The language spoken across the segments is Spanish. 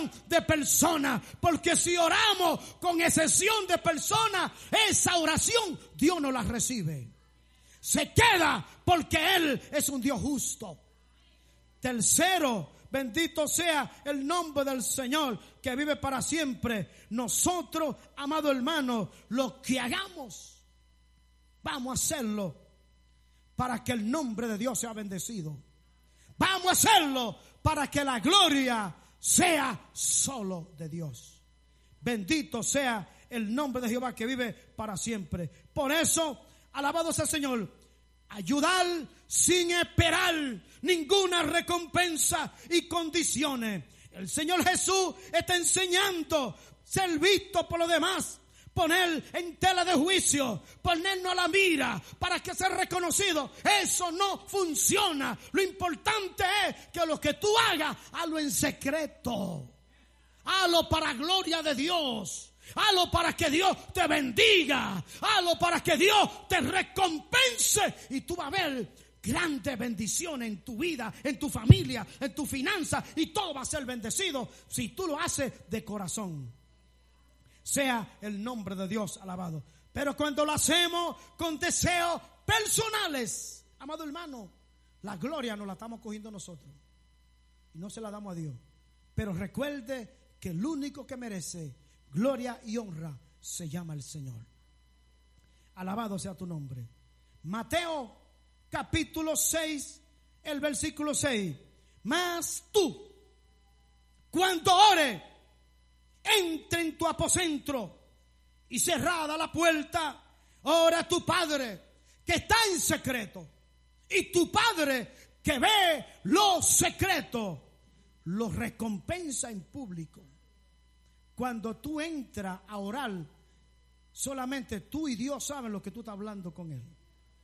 de personas, porque si oramos con excepción de personas, esa oración Dios no la recibe. Se queda porque Él es un Dios justo. Tercero, bendito sea el nombre del Señor que vive para siempre. Nosotros, amado hermano, lo que hagamos, vamos a hacerlo para que el nombre de Dios sea bendecido. Vamos a hacerlo para que la gloria sea solo de Dios. Bendito sea el nombre de Jehová que vive para siempre. Por eso, alabado sea el Señor. Ayudar sin esperar ninguna recompensa y condiciones. El Señor Jesús está enseñando ser visto por los demás, poner en tela de juicio, ponernos a la mira para que sea reconocido. Eso no funciona. Lo importante es que lo que tú hagas, hazlo en secreto. Hazlo para gloria de Dios. Hazlo para que Dios te bendiga. Hazlo para que Dios te recompense. Y tú vas a ver grandes bendiciones en tu vida, en tu familia, en tu finanza. Y todo va a ser bendecido si tú lo haces de corazón. Sea el nombre de Dios alabado. Pero cuando lo hacemos con deseos personales, amado hermano, la gloria nos la estamos cogiendo nosotros. Y no se la damos a Dios. Pero recuerde que el único que merece gloria y honra se llama el Señor. Alabado sea tu nombre. Mateo capítulo 6, el versículo 6. Mas tú, cuando ores, entra en tu aposento y cerrada la puerta, ora a tu Padre que está en secreto. Y tu Padre que ve lo secreto, lo recompensa en público. Cuando tú entras a orar, solamente tú y Dios saben lo que tú estás hablando con Él.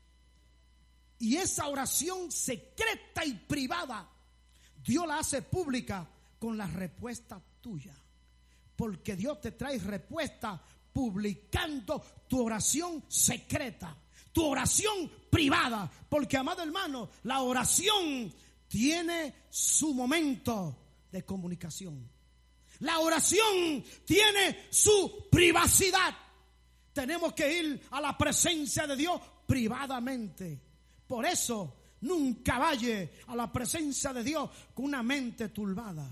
Y esa oración secreta y privada, Dios la hace pública con la respuesta tuya. Porque Dios te trae respuesta publicando tu oración secreta, tu oración privada. Porque, amado hermano, la oración tiene su momento de comunicación. La oración tiene su privacidad. Tenemos que ir a la presencia de Dios privadamente. Por eso, nunca vaya a la presencia de Dios con una mente turbada.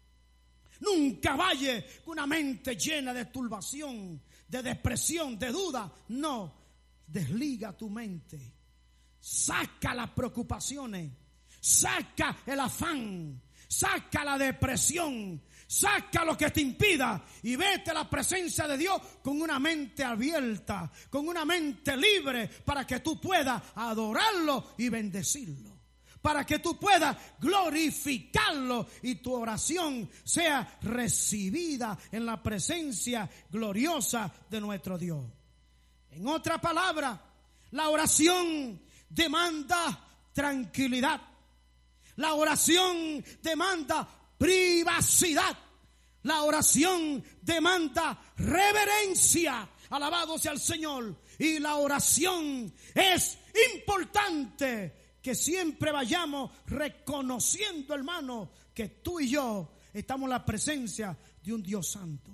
Nunca vaya con una mente llena de turbación, de depresión, de duda. No, desliga tu mente. Saca las preocupaciones. Saca el afán. Saca la depresión. Saca lo que te impida y vete a la presencia de Dios con una mente abierta, con una mente libre, para que tú puedas adorarlo y bendecirlo. Para que tú puedas glorificarlo y tu oración sea recibida en la presencia gloriosa de nuestro Dios. En otra palabra, la oración demanda tranquilidad. La oración demanda privacidad. La oración demanda reverencia. Alabado sea el Señor. Y la oración es importante que siempre vayamos reconociendo, hermano, que tú y yo estamos en la presencia de un Dios santo,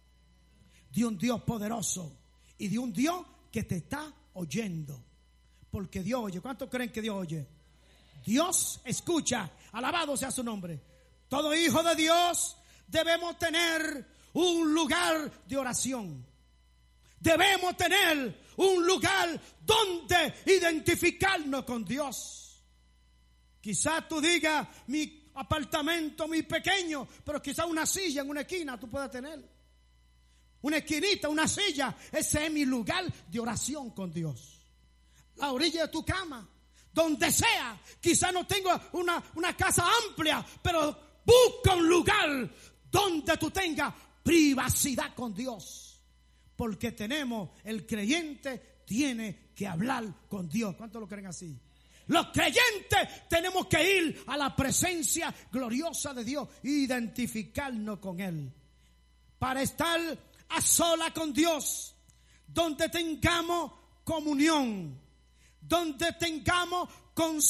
de un Dios poderoso y de un Dios que te está oyendo. Porque Dios oye. ¿Cuántos creen que Dios oye? Dios escucha. Alabado sea su nombre. Todo hijo de Dios debemos tener un lugar de oración. Debemos tener un lugar donde identificarnos con Dios. Quizás tú digas, mi apartamento muy pequeño, pero quizás una silla en una esquina tú puedas tener. Una esquinita, una silla, ese es mi lugar de oración con Dios. La orilla de tu cama, donde sea. Quizás no tengo una casa amplia, pero busca un lugar donde tú tengas privacidad con Dios. Porque el creyente tiene que hablar con Dios. ¿Cuántos lo creen así? Los creyentes tenemos que ir a la presencia gloriosa de Dios e identificarnos con Él. Para estar a sola con Dios, donde tengamos comunión, donde tengamos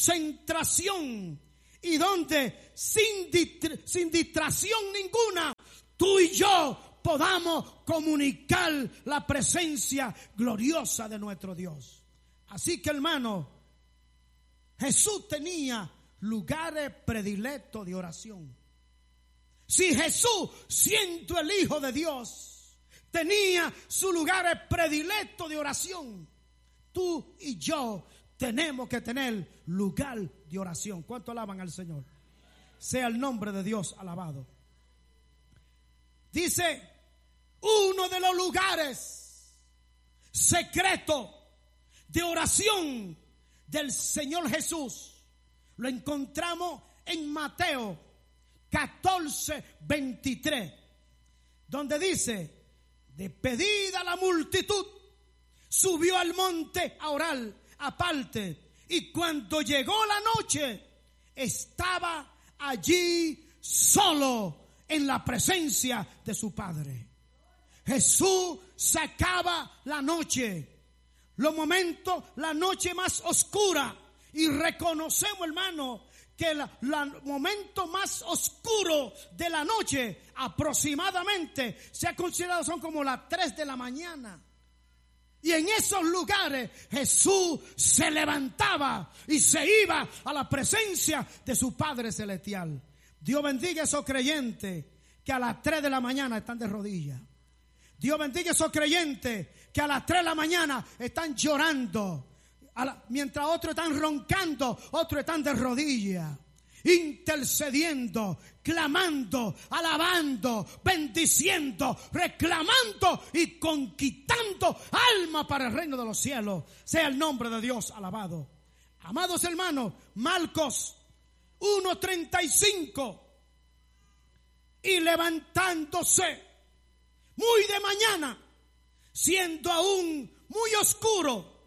concentración y donde sin distracción ninguna y yo podamos comunicar la presencia gloriosa de nuestro Dios. Así que, hermano, Jesús tenía lugares predilectos de oración. Si Jesús, siendo el Hijo de Dios, tenía sus lugares predilectos de oración, tú y yo tenemos que tener lugar de oración. ¿Cuánto alaban al Señor? Sea el nombre de Dios alabado. Dice, uno de los lugares secretos de oración del Señor Jesús lo encontramos en Mateo 14:23, donde dice: despedida la multitud, subió al monte a orar aparte, y cuando llegó la noche, estaba allí solo en la presencia de su Padre. Jesús sacaba la noche, los momentos, la noche más oscura, y reconocemos, hermano, que el momento más oscuro de la noche aproximadamente se ha considerado son como las 3 de la mañana. Y en esos lugares Jesús se levantaba y se iba a la presencia de su Padre Celestial. Dios bendiga a esos creyentes que a las 3 de la mañana están de rodillas. Dios bendiga a esos creyentes que a las 3 de la mañana están llorando. Mientras otros están roncando, otros están de rodillas, intercediendo, clamando, alabando, bendiciendo, reclamando y conquistando alma para el reino de los cielos. Sea el nombre de Dios alabado. Amados hermanos, Marcos 1:35. Y levantándose muy de mañana, siendo aún muy oscuro,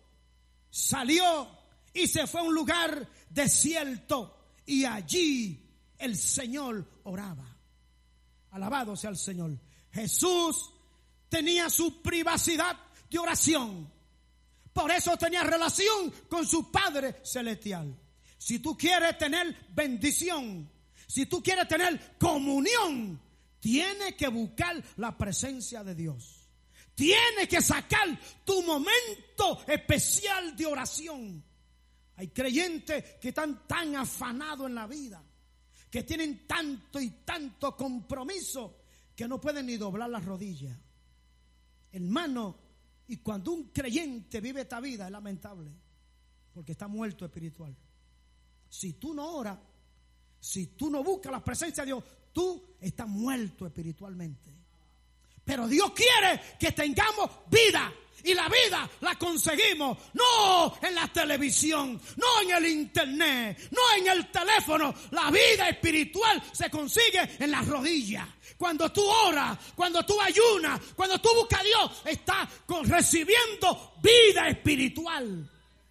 salió y se fue a un lugar desierto, y allí el Señor oraba. Alabado sea el Señor. Jesús tenía su privacidad de oración. Por eso tenía relación con su Padre Celestial. Si tú quieres tener bendición, si tú quieres tener comunión, tienes que buscar la presencia de Dios. Tienes que sacar tu momento especial de oración. Hay creyentes que están tan afanados en la vida, que tienen tanto y tanto compromiso, que no pueden ni doblar las rodillas. Hermano, y cuando un creyente vive esta vida es lamentable, porque está muerto espiritual. Si tú no oras, si tú no buscas la presencia de Dios, tú estás muerto espiritualmente. Pero Dios quiere que tengamos vida. Y la vida la conseguimos no en la televisión, no en el internet, no en el teléfono. La vida espiritual se consigue en las rodillas. Cuando tú oras, cuando tú ayunas, cuando tú buscas a Dios, estás recibiendo vida espiritual.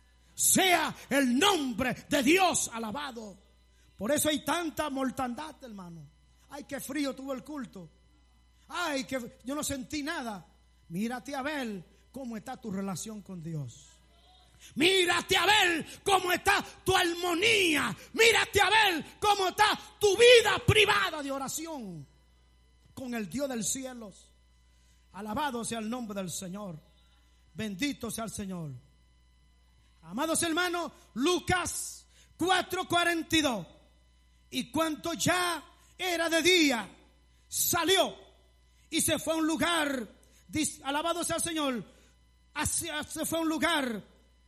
Sea el nombre de Dios alabado. Por eso hay tanta mortandad, hermano. Ay, qué frío tuvo el culto. Ay, que yo no sentí nada. Mírate a ver cómo está tu relación con Dios. Mírate a ver cómo está tu armonía. Mírate a ver cómo está tu vida privada de oración con el Dios del cielo. Alabado sea el nombre del Señor. Bendito sea el Señor. Amados hermanos, Lucas 4:42. Y cuando ya era de día, salió y se fue a un lugar, alabado sea el Señor, se fue a un lugar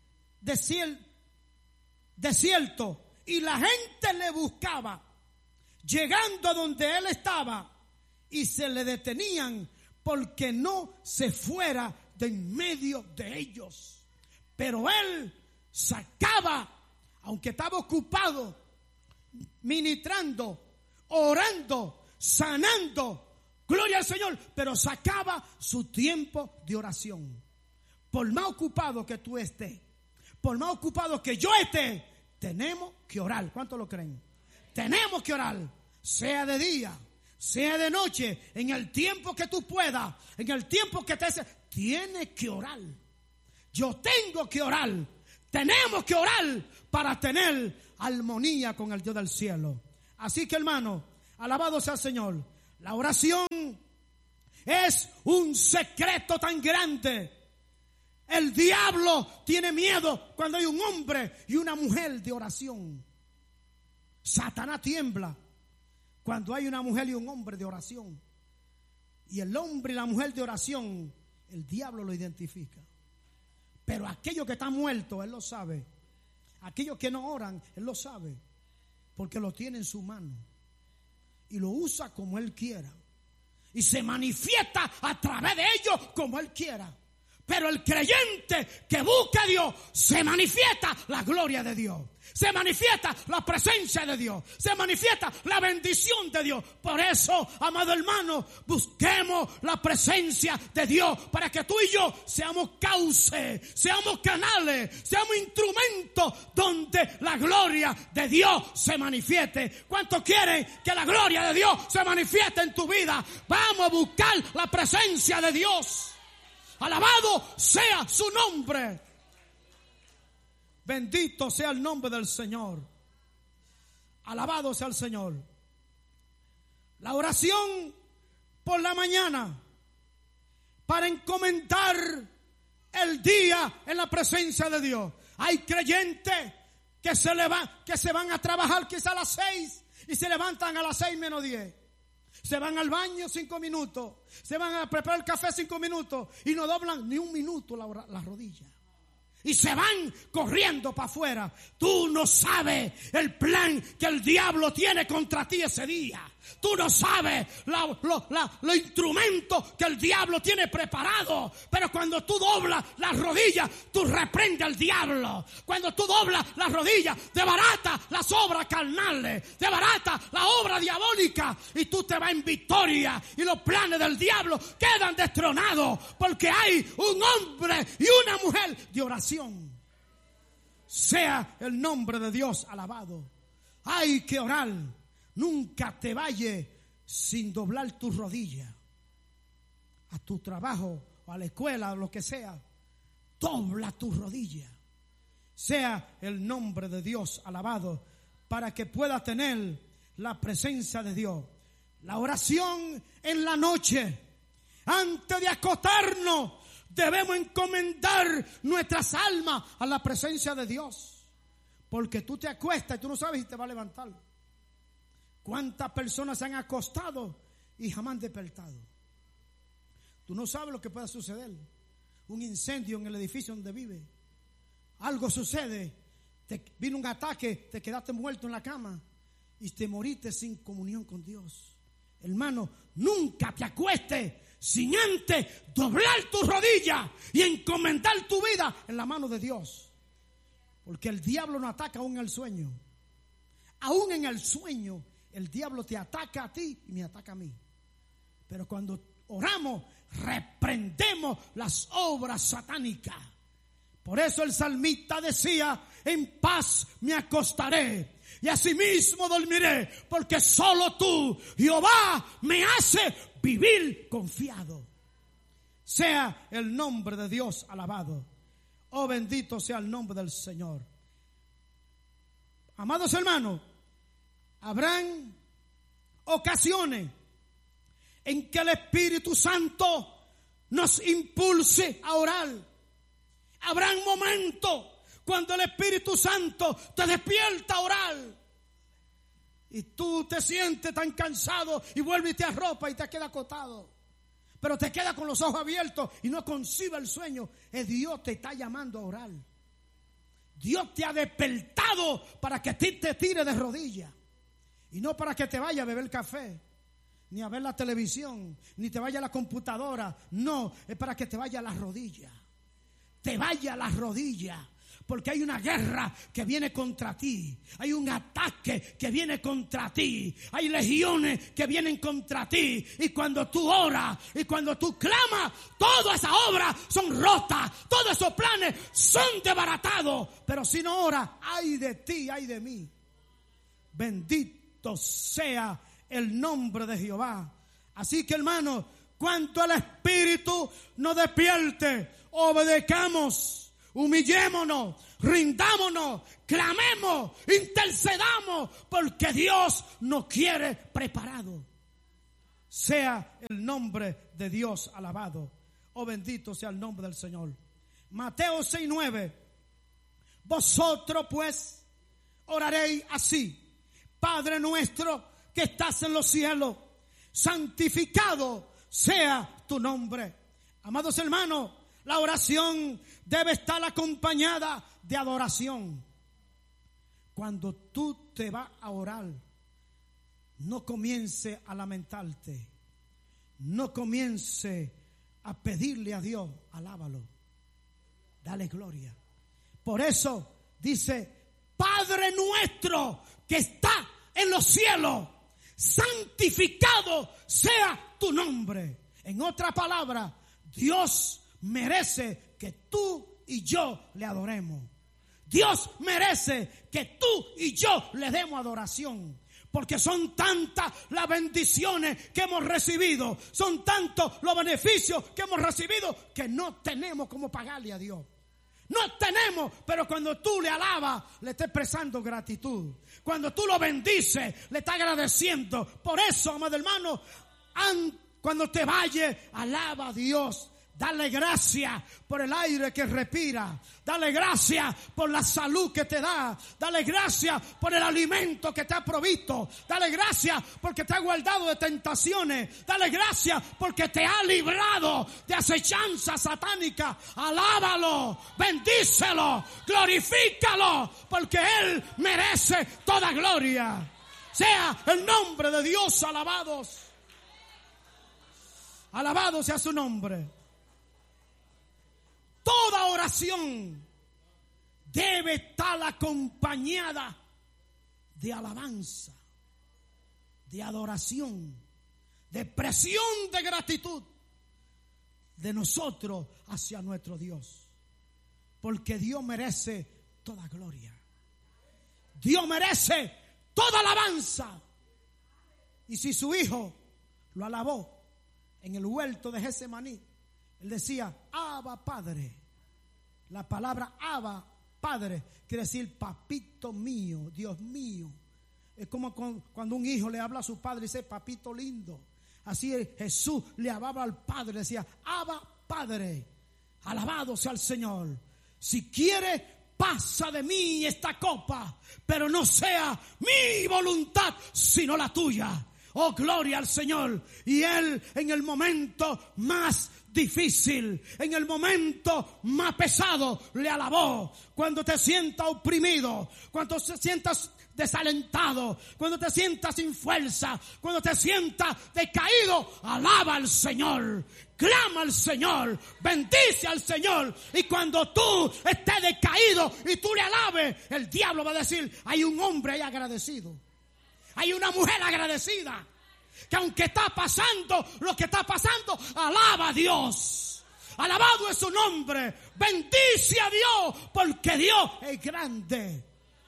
desierto, y la gente le buscaba, llegando a donde él estaba, y se le detenían porque no se fuera de en medio de ellos. Pero él sacaba, aunque estaba ocupado, ministrando, orando, sanando, gloria al Señor, pero sacaba su tiempo de oración. Por más ocupado que tú estés, por más ocupado que yo esté, tenemos que orar. ¿Cuántos lo creen? Tenemos que orar, sea de día, sea de noche, en el tiempo que tú puedas, en el tiempo que te tienes que orar. Yo tengo que orar. Tenemos que orar para tener armonía con el Dios del cielo. Así que, hermano, alabado sea el Señor. La oración es un secreto tan grande. El diablo tiene miedo cuando hay un hombre y una mujer de oración. Satanás tiembla cuando hay una mujer y un hombre de oración. Y el hombre y la mujer de oración, el diablo lo identifica. Pero aquellos que están muertos, él lo sabe. Aquellos que no oran, él lo sabe. Porque lo tiene en su mano. Y lo usa como él quiera. Y se manifiesta a través de ellos como él quiera. Pero el creyente que busca a Dios, se manifiesta la gloria de Dios. Se manifiesta la presencia de Dios. Se manifiesta la bendición de Dios. Por eso, amado hermano, busquemos la presencia de Dios para que tú y yo seamos cauces, seamos canales, seamos instrumentos donde la gloria de Dios se manifieste. ¿Cuántos quieren que la gloria de Dios se manifieste en tu vida? Vamos a buscar la presencia de Dios. Alabado sea su nombre. Bendito sea el nombre del Señor. Alabado sea el Señor. La oración por la mañana para encomendar el día en la presencia de Dios. Hay creyentes que se van a trabajar quizá a las 6 y se levantan a las 6 menos 10. Se van al baño 5 minutos. Se van a preparar el café 5 minutos. Y no doblan ni un minuto la rodilla. Y se van corriendo para afuera. Tú no sabes el plan que el diablo tiene contra ti ese día. Tú no sabes los instrumentos que el diablo tiene preparado. Pero cuando tú doblas las rodillas, tú reprendes al diablo. Cuando tú doblas las rodillas, desbarata las obras carnales, desbarata la obra diabólica. Y tú te vas en victoria. Y los planes del diablo quedan destronados. Porque hay un hombre y una mujer de oración. Sea el nombre de Dios alabado. Hay que orar. Nunca te vayas sin doblar tus rodillas. A tu trabajo o a la escuela o lo que sea. Dobla tus rodillas. Sea el nombre de Dios alabado para que puedas tener la presencia de Dios. La oración en la noche. Antes de acostarnos, debemos encomendar nuestras almas a la presencia de Dios. Porque tú te acuestas y tú no sabes si te va a levantar. ¿Cuántas personas se han acostado y jamás han despertado? Tú no sabes lo que pueda suceder. Un incendio en el edificio donde vive. Algo sucede. Vino un ataque, te quedaste muerto en la cama y te moriste sin comunión con Dios. Hermano, nunca te acuestes sin antes doblar tus rodillas y encomendar tu vida en la mano de Dios. Porque el diablo no ataca aún en el sueño. Aún en el sueño, el diablo te ataca a ti y me ataca a mí. Pero cuando oramos, reprendemos las obras satánicas. Por eso el salmista decía, en paz me acostaré y asimismo dormiré, porque solo tú, Jehová, me hace vivir confiado. Sea el nombre de Dios alabado. Oh, bendito sea el nombre del Señor. Amados hermanos, habrán ocasiones en que el Espíritu Santo nos impulse a orar. Habrán momentos cuando el Espíritu Santo te despierta a orar. Y tú te sientes tan cansado y vuelves y te arropas y te quedas acostado. Pero te quedas con los ojos abiertos y no concibe el sueño. Dios te está llamando a orar. Dios te ha despertado para que te tire de rodillas. Y no para que te vaya a beber café, ni a ver la televisión, ni te vaya a la computadora. No, es para que te vaya a las rodillas. Te vaya a las rodillas. Porque hay una guerra que viene contra ti. Hay un ataque que viene contra ti. Hay legiones que vienen contra ti. Y cuando tú oras y cuando tú clamas, todas esas obras son rotas. Todos esos planes son desbaratados. Pero si no oras, ay de ti, ay de mí. Bendito sea el nombre de Jehová. Así que, hermano, cuanto el Espíritu nos despierte, obedezcamos. Humillémonos, rindámonos, clamemos, intercedamos, porque Dios nos quiere preparados. sea el nombre de Dios alabado. Oh, bendito sea el nombre del Señor. Mateo 6:9. Vosotros pues oraréis así: Padre nuestro que estás en los cielos, santificado sea tu nombre. Amados hermanos, la oración debe estar acompañada de adoración. Cuando tú te vas a orar, no comience a lamentarte, no comience a pedirle a Dios, alábalo, dale gloria. Por eso dice: Padre nuestro que está en los cielos, santificado sea tu nombre. En otra palabra, Dios merece que tú y yo le adoremos. Dios merece que tú y yo le demos adoración. Porque son tantas las bendiciones que hemos recibido, son tantos los beneficios que hemos recibido, que no tenemos cómo pagarle a Dios. No tenemos, pero cuando tú le alabas, le estás expresando gratitud. Cuando tú lo bendices, le estás agradeciendo. Por eso, amado hermano, cuando te vayas, alaba a Dios. Dale gracias por el aire que respira. Dale gracias por la salud que te da. Dale gracias por el alimento que te ha provisto. Dale gracias porque te ha guardado de tentaciones. Dale gracias porque te ha librado de acechanza satánica. Alábalo, bendícelo, glorifícalo, porque Él merece toda gloria. Sea el nombre de Dios alabados. Alabado sea su nombre. Toda oración debe estar acompañada de alabanza, de adoración, de expresión de gratitud de nosotros hacia nuestro Dios. Porque Dios merece toda gloria. Dios merece toda alabanza. Y si su hijo lo alabó en el huerto de Getsemaní, él decía: Abba Padre. La palabra Abba Padre quiere decir papito mío, Dios mío. Es como cuando un hijo le habla a su padre y dice: papito lindo. Así Jesús le hablaba al Padre, decía: Abba Padre, alabado sea el Señor. Si quiere, pasa de mí esta copa, pero no sea mi voluntad sino la tuya. Oh, gloria al Señor. Y Él, en el momento más difícil, en el momento más pesado, le alabó. Cuando te sientas oprimido, cuando te sientas desalentado, cuando te sientas sin fuerza, cuando te sientas decaído, alaba al Señor, clama al Señor, bendice al Señor. Y cuando tú estés decaído y tú le alabes, el diablo va a decir: hay un hombre ahí agradecido, hay una mujer agradecida, que aunque está pasando lo que está pasando, alaba a Dios. Alabado es su nombre. Bendice a Dios, porque Dios es grande.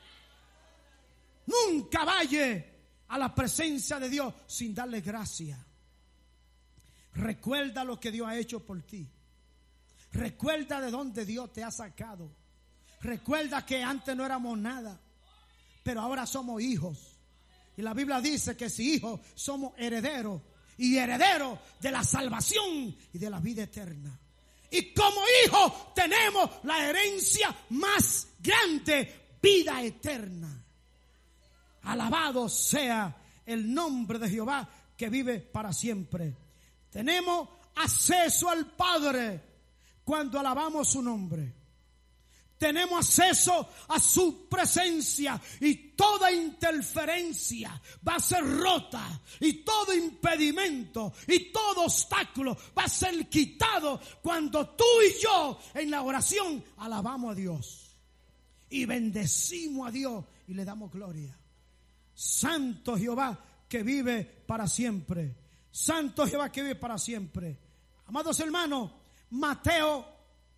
Nunca vaya a la presencia de Dios sin darle gracias. Recuerda lo que Dios ha hecho por ti. Recuerda de dónde Dios te ha sacado. Recuerda que antes no éramos nada, pero ahora somos hijos. Y la Biblia dice que si hijos somos herederos, y herederos de la salvación y de la vida eterna. Y como hijos tenemos la herencia más grande, vida eterna. Alabado sea el nombre de Jehová, que vive para siempre. Tenemos acceso al Padre cuando alabamos su nombre. Tenemos acceso a su presencia, y toda interferencia va a ser rota, y todo impedimento y todo obstáculo va a ser quitado cuando tú y yo en la oración alabamos a Dios y bendecimos a Dios y le damos gloria. Santo Jehová que vive para siempre. Santo Jehová que vive para siempre. Amados hermanos, Mateo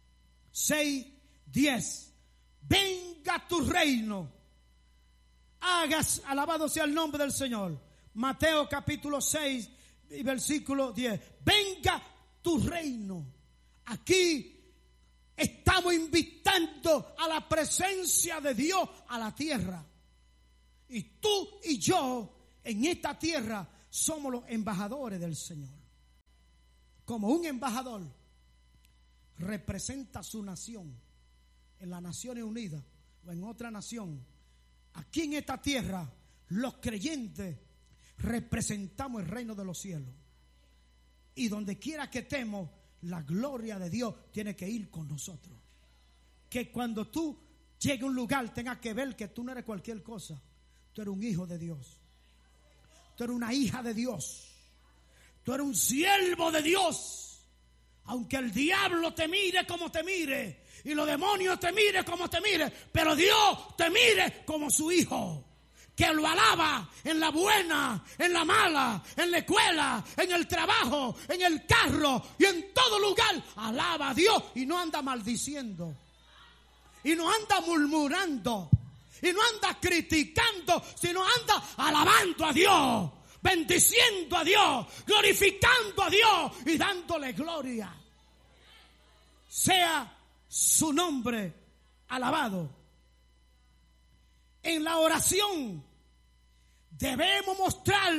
6:10. Venga tu reino. Hagas, alabado sea el nombre del Señor. Mateo capítulo 6 y versículo 10. Venga tu reino. Aquí estamos invitando a la presencia de Dios a la tierra. Y tú y yo en esta tierra somos los embajadores del Señor. Como un embajador representa su nación en las Naciones Unidas o en otra nación, aquí en esta tierra los creyentes representamos el reino de los cielos. Y donde quiera que estemos, la gloria de Dios tiene que ir con nosotros. Que cuando tú llegues a un lugar tengas que ver que tú no eres cualquier cosa. Tú eres un hijo de Dios. Tú eres una hija de Dios. Tú eres un siervo de Dios. Aunque el diablo te mire como te mire y los demonios te miren como te miren, pero Dios te mire como su hijo, que lo alaba en la buena, en la mala, en la escuela, en el trabajo, en el carro y en todo lugar. Alaba a Dios y no anda maldiciendo, y no anda murmurando, y no anda criticando, sino anda alabando a Dios, bendiciendo a Dios, glorificando a Dios y dándole gloria. Sea su nombre alabado. En la oración debemos mostrar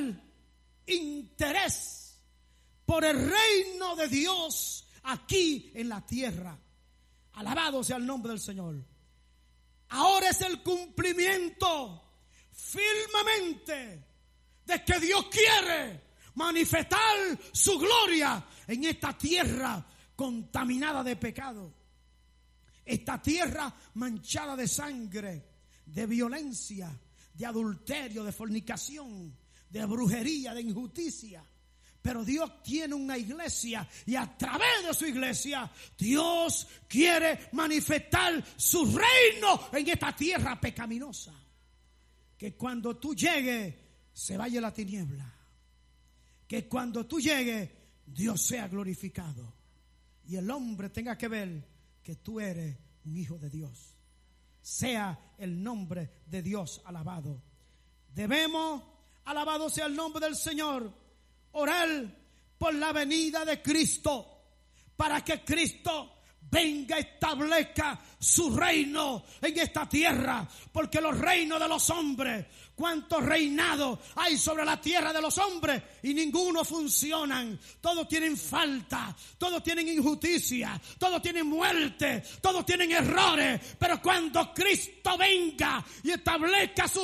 interés por el reino de Dios aquí en la tierra. Alabado sea el nombre del Señor. Ahora es el cumplimiento firmemente de que Dios quiere manifestar su gloria en esta tierra contaminada de pecado. Esta tierra manchada de sangre, de violencia, de adulterio, de fornicación, de brujería, de injusticia. Pero Dios tiene una iglesia y a través de su iglesia Dios quiere manifestar su reino en esta tierra pecaminosa. Que cuando tú llegues se vaya la tiniebla. Que cuando tú llegues Dios sea glorificado y el hombre tenga que ver que tú eres un hijo de Dios. Sea el nombre de Dios alabado. Debemos, alabado sea el nombre del Señor, orar por la venida de Cristo, para que Cristo venga, establezca su reino en esta tierra, porque los reinos de los hombres, cuántos reinados hay sobre la tierra de los hombres y ninguno funcionan. Todos tienen falta, todos tienen injusticia, todos tienen muerte, todos tienen errores. Pero cuando Cristo venga y establezca su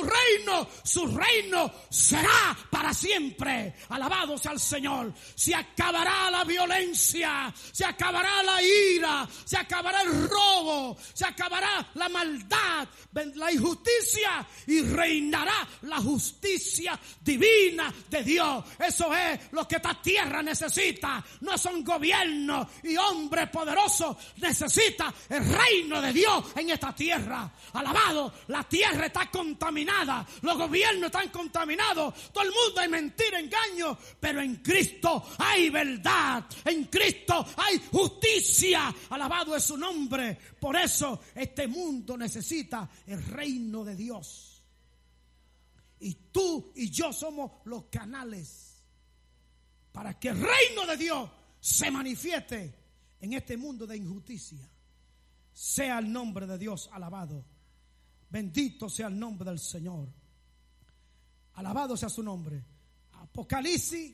reino será para siempre. Alabado sea el Señor. Se acabará la violencia, se acabará la ira, se acabará el robo, se acabará la maldad, la injusticia y reinará la justicia divina de Dios. Eso es lo que esta tierra necesita. No son gobiernos y hombres poderosos. Necesita el reino de Dios en esta tierra. Alabado, la tierra está contaminada, los gobiernos están contaminados, todo el mundo hay mentira, engaño, pero en Cristo hay verdad, en Cristo hay justicia. Alabado es su nombre. Por eso este mundo necesita el reino de Dios. Y tú y yo somos los canales para que el reino de Dios se manifieste en este mundo de injusticia. Sea el nombre de Dios alabado. Bendito sea el nombre del Señor. Alabado sea su nombre. Apocalipsis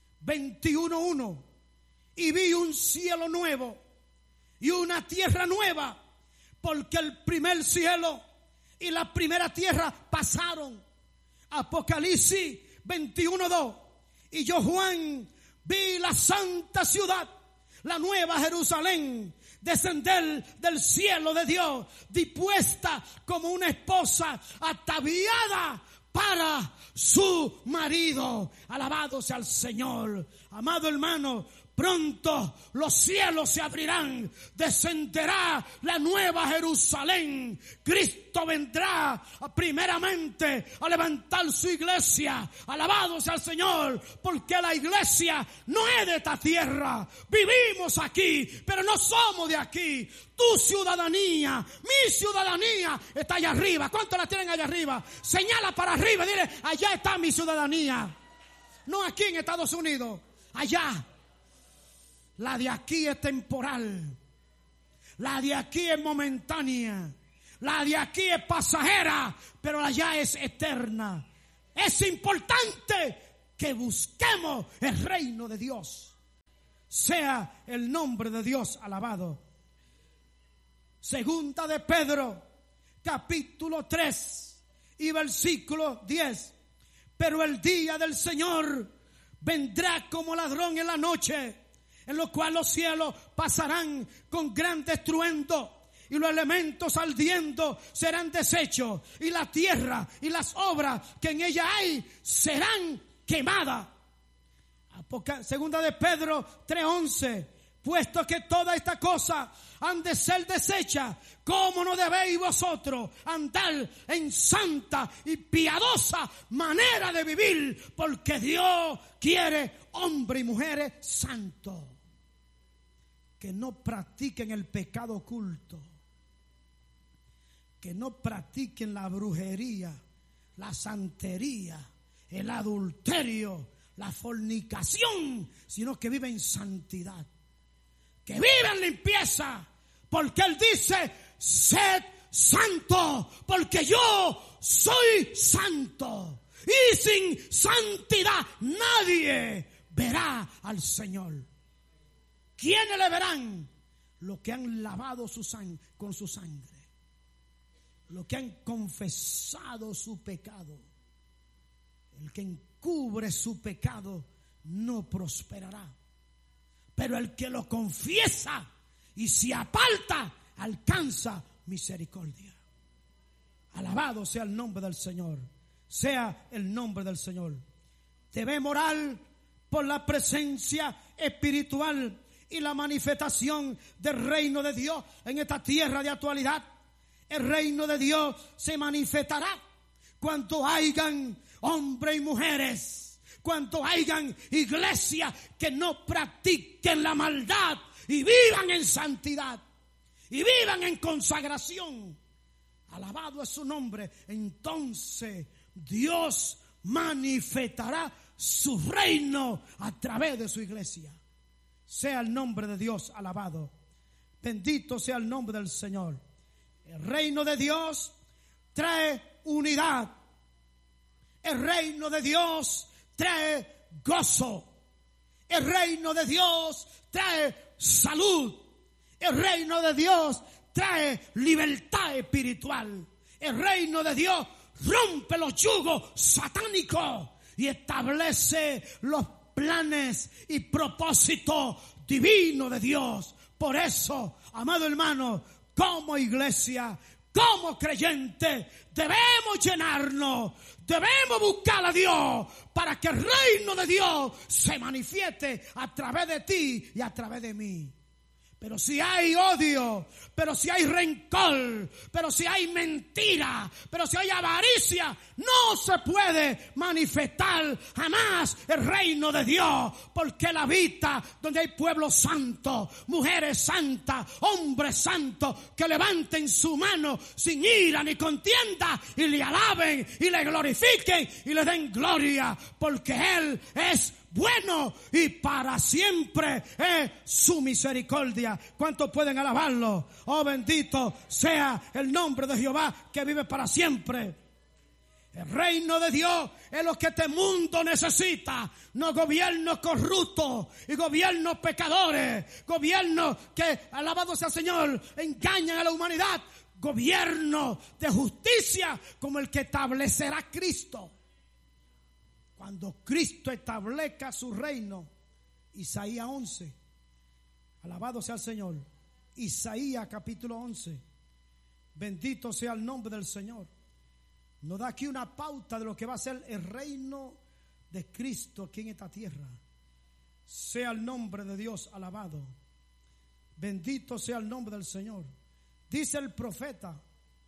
21:1. Y vi un cielo nuevo y una tierra nueva, porque el primer cielo y la primera tierra pasaron. Apocalipsis 21:2. Y yo, Juan, vi la santa ciudad, la nueva Jerusalén, descender del cielo de Dios, dispuesta como una esposa ataviada para su marido. Alabado sea el Señor. Amado hermano, pronto los cielos se abrirán, descenderá la nueva Jerusalén. Cristo vendrá primeramente a levantar su iglesia. Alabado sea el Señor, porque la iglesia no es de esta tierra. Vivimos aquí, pero no somos de aquí. Tu ciudadanía, mi ciudadanía está allá arriba. ¿Cuántos la tienen allá arriba? Señala para arriba, dile, allá está mi ciudadanía. No aquí en Estados Unidos, allá. La de aquí es temporal. La de aquí es momentánea. La de aquí es pasajera, pero allá es eterna. Es importante que busquemos el reino de Dios. Sea el nombre de Dios alabado. Segunda de Pedro, capítulo 3 y versículo 10. Pero el día del Señor vendrá como ladrón en la noche, en lo cual los cielos pasarán con gran estruendo, y los elementos ardiendo serán deshechos, y la tierra y las obras que en ella hay serán quemadas. Segunda de Pedro 3:11. Puesto que todas estas cosas han de ser deshechas, ¿cómo no debéis vosotros andar en santa y piadosa manera de vivir? Porque Dios quiere hombres y mujeres santos, que no practiquen el pecado oculto, que no practiquen la brujería, la santería, el adulterio, la fornicación, sino que viven en santidad, que viven en limpieza, porque Él dice: sed santo, porque yo soy santo, y sin santidad nadie verá al Señor. ¿Quiénes le verán? Los que han lavado su sangre con su sangre, los que han confesado su pecado. El que encubre su pecado no prosperará, pero el que lo confiesa y se aparta alcanza misericordia. Alabado sea el nombre del Señor. Sea el nombre del Señor. Debemos orar por la presencia espiritual y la manifestación del reino de Dios en esta tierra de actualidad. El reino de Dios se manifestará cuando hayan hombres y mujeres, cuando hayan iglesias que no practiquen la maldad y vivan en santidad y vivan en consagración. Alabado es su nombre. Entonces Dios manifestará su reino a través de su iglesia. Sea el nombre de Dios alabado. Bendito sea el nombre del Señor. El reino de Dios trae unidad. El reino de Dios trae gozo. El reino de Dios trae salud. El reino de Dios trae libertad espiritual. El reino de Dios rompe los yugos satánicos y establece los planes y propósitos divinos de Dios. Por eso, amado hermano, como iglesia, como creyente, debemos llenarnos, debemos buscar a Dios para que el reino de Dios se manifieste a través de ti y a través de mí. Pero si hay odio, pero si hay rencor, pero si hay mentira, pero si hay avaricia, no se puede manifestar jamás el reino de Dios, porque Él habita donde hay pueblo santo, mujeres santas, hombres santos, que levanten su mano sin ira ni contienda y le alaben y le glorifiquen y le den gloria, porque Él es bueno y para siempre es su misericordia. ¿Cuántos pueden alabarlo? Oh, bendito sea el nombre de Jehová que vive para siempre. El reino de Dios es lo que este mundo necesita. No gobiernos corruptos y gobiernos pecadores. Gobiernos que, alabado sea el Señor, engañan a la humanidad. Gobierno de justicia como el que establecerá Cristo. Cuando Cristo establezca su reino. Isaías 11. Alabado sea el Señor. Isaías capítulo 11. Bendito sea el nombre del Señor. Nos da aquí una pauta de lo que va a ser el reino de Cristo aquí en esta tierra. Sea el nombre de Dios alabado. Bendito sea el nombre del Señor. Dice el profeta: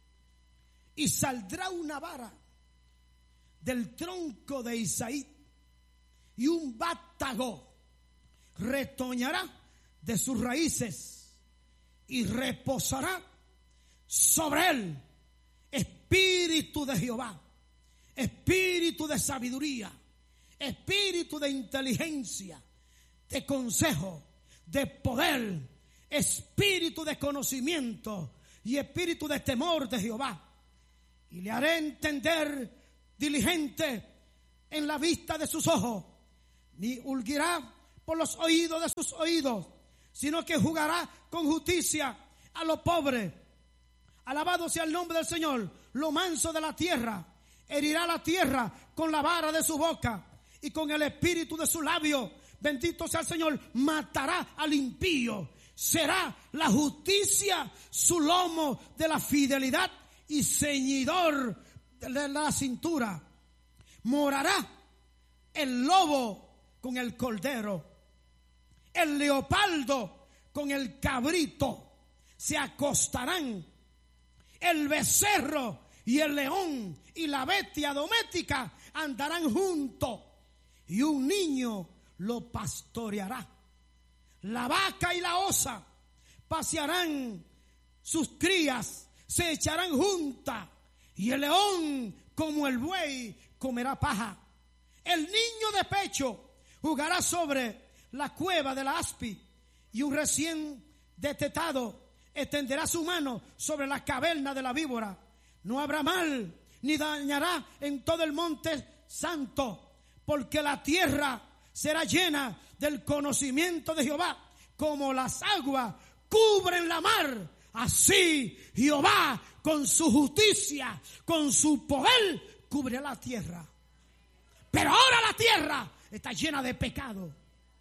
y saldrá una vara del tronco de Isaí, y un vástago retoñará de sus raíces, y reposará sobre él espíritu de Jehová, espíritu de sabiduría, espíritu de inteligencia, de consejo, de poder, espíritu de conocimiento y espíritu de temor de Jehová. Y le haré entender diligente en la vista de sus ojos, ni ulguirá por los oídos de sus oídos, sino que jugará con justicia a los pobres. Alabado sea el nombre del Señor. Lo manso de la tierra, herirá la tierra con la vara de su boca y con el espíritu de su labio. Bendito sea el Señor. Matará al impío. Será la justicia su lomo de la fidelidad y ceñidor de la cintura. Morará el lobo con el cordero, el leopardo con el cabrito. Se acostarán el becerro y el león y la bestia doméstica andarán juntos, y un niño lo pastoreará. La vaca y la osa pasearán sus crías, se echarán juntas, y el león como el buey comerá paja. El niño de pecho jugará sobre la cueva de la aspi, y un recién destetado extenderá su mano sobre la caverna de la víbora. No habrá mal ni dañará en todo el monte santo, porque la tierra será llena del conocimiento de Jehová, como las aguas cubren la mar. Así Jehová con su justicia, con su poder, cubre la tierra. Pero ahora la tierra está llena de pecado,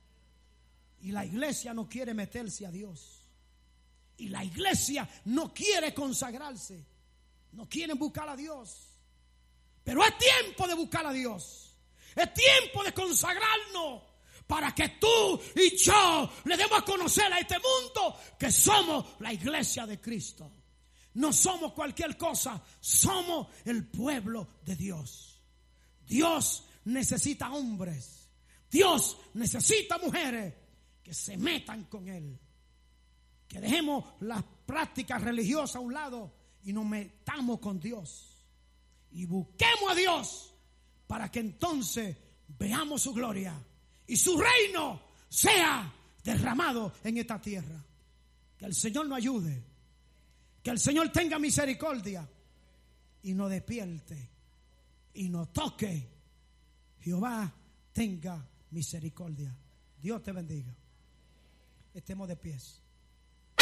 y la iglesia no quiere meterse a Dios. Y la iglesia no quiere consagrarse. No quieren buscar a Dios. Pero es tiempo de buscar a Dios. Es tiempo de consagrarnos, para que tú y yo le demos a conocer a este mundo que somos la iglesia de Cristo. No somos cualquier cosa. Somos el pueblo de Dios. Dios necesita hombres. Dios necesita mujeres que se metan con Él. Que dejemos las prácticas religiosas a un lado y nos metamos con Dios. Y busquemos a Dios, para que entonces veamos su gloria y su reino sea derramado en esta tierra. Que el Señor nos ayude. Que el Señor tenga misericordia y nos despierte y nos toque. Jehová tenga misericordia. Dios te bendiga. Estemos de pies.